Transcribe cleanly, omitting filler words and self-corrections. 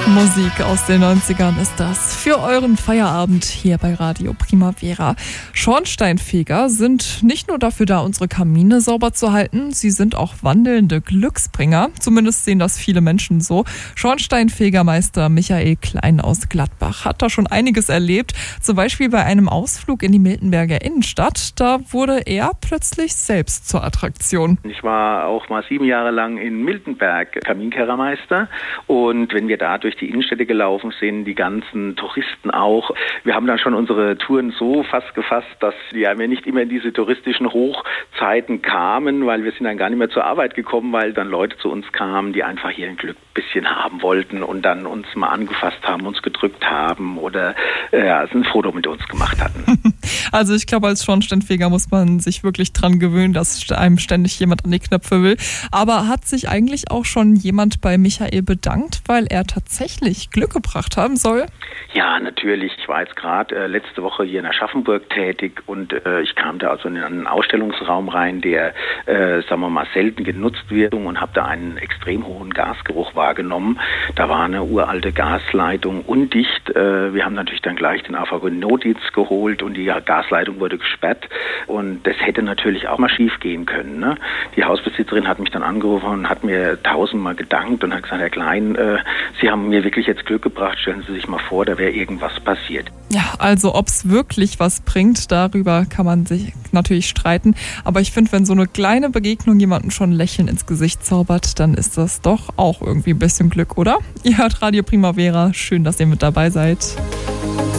Musik aus den 90ern ist das für euren Feierabend hier bei Radio Primavera. Schornsteinfeger sind nicht nur dafür da, unsere Kamine sauber zu halten, sie sind auch wandelnde Glücksbringer. Zumindest sehen das viele Menschen so. Schornsteinfegermeister Michael Klein aus Gladbach hat da schon einiges erlebt. Zum Beispiel bei einem Ausflug in die Miltenberger Innenstadt. Da wurde er plötzlich selbst zur Attraktion. Ich war auch mal 7 Jahre lang in Miltenberg Kaminkehrermeister, und wenn wir da durch die Innenstädte gelaufen sind, die ganzen Touristen auch, wir haben dann schon unsere Touren so fast gefasst, dass wir nicht immer in diese touristischen Hochzeiten kamen, weil wir sind dann gar nicht mehr zur Arbeit gekommen, weil dann Leute zu uns kamen, die einfach hier ein Glück ein bisschen haben wollten und dann uns mal angefasst haben, uns gedrückt haben oder ein Foto mit uns gemacht hatten. Also ich glaube, als Schornsteinfeger muss man sich wirklich dran gewöhnen, dass einem ständig jemand an die Knöpfe will. Aber hat sich eigentlich auch schon jemand bei Michael bedankt, weil er tatsächlich Glück gebracht haben soll? Ja, natürlich. Ich war jetzt gerade letzte Woche hier in Aschaffenburg tätig und ich kam da also in einen Ausstellungsraum rein, der, sagen wir mal, selten genutzt wird, und habe da einen extrem hohen Gasgeruch wahrgenommen. Da war eine uralte Gasleitung undicht. Wir haben natürlich dann gleich den AVG-Notdienst geholt und die Gasleitung wurde gesperrt, und das hätte natürlich auch mal schief gehen können, ne? Die Hausbesitzerin hat mich dann angerufen und hat mir 1000-mal gedankt und hat gesagt, Herr Klein, Sie haben mir wirklich jetzt Glück gebracht, stellen Sie sich mal vor, da wäre irgendwas passiert. Ja, also ob es wirklich was bringt, darüber kann man sich natürlich streiten. Aber ich finde, wenn so eine kleine Begegnung jemanden schon ein Lächeln ins Gesicht zaubert, dann ist das doch auch irgendwie ein bisschen Glück, oder? Ihr hört Radio Primavera, schön, dass ihr mit dabei seid.